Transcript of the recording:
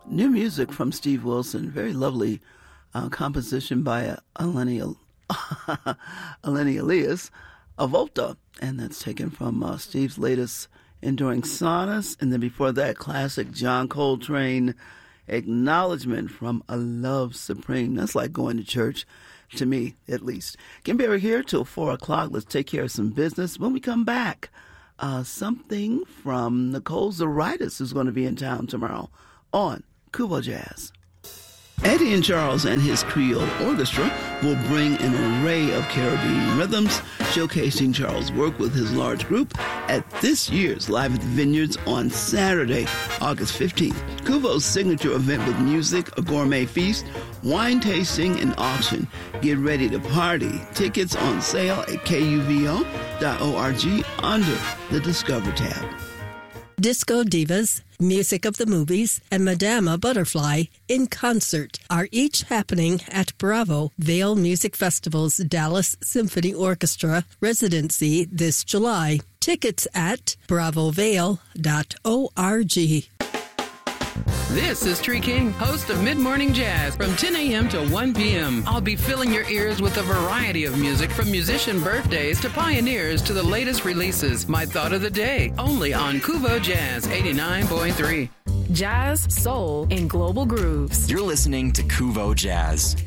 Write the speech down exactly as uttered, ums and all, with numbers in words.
New music from Steve Wilson. Very lovely uh, composition by uh, Eleni, Eleni Elias, Avolta. And that's taken from uh, Steve's latest Enduring Sonnets. And then before that, classic John Coltrane, Acknowledgement from A Love Supreme. That's like going to church, to me at least. Kim Berry here till four o'clock. Let's take care of some business. When we come back, uh, something from Nicole Zaritis, who's going to be in town tomorrow on Kuvo Jazz. Eddie and Charles and his Creole Orchestra will bring an array of Caribbean rhythms, showcasing Charles' work with his large group at this year's Live at the Vineyards on Saturday, August fifteenth. Kuvo's signature event with music, a gourmet feast, wine tasting, and auction. Get ready to party. Tickets on sale at kuvo dot org under the Discover tab. Disco Divas, Music of the Movies, and Madama Butterfly in concert are each happening at Bravo Vale Music Festival's Dallas Symphony Orchestra residency this July. Tickets at bravo vale dot org. This is Tree King, host of Mid Morning Jazz from ten a.m. to one p.m. I'll be filling your ears with a variety of music from musician birthdays to pioneers to the latest releases. My thought of the day, only on Kuvo Jazz eighty-nine point three. Jazz, soul, and global grooves. You're listening to Kuvo Jazz.